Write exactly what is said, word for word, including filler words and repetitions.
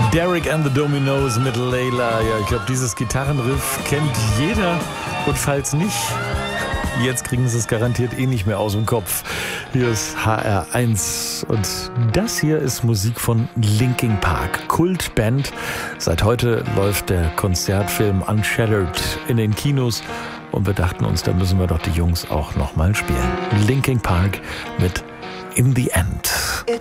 Derek and the Dominos mit Layla. Ja, ich glaube, dieses Gitarrenriff kennt jeder. Und falls nicht, jetzt kriegen sie es garantiert eh nicht mehr aus dem Kopf. Hier ist H R eins und das hier ist Musik von Linkin Park, Kultband. Seit heute läuft der Konzertfilm Unshattered in den Kinos und wir dachten uns, da müssen wir doch die Jungs auch nochmal spielen. Linkin Park mit In the End.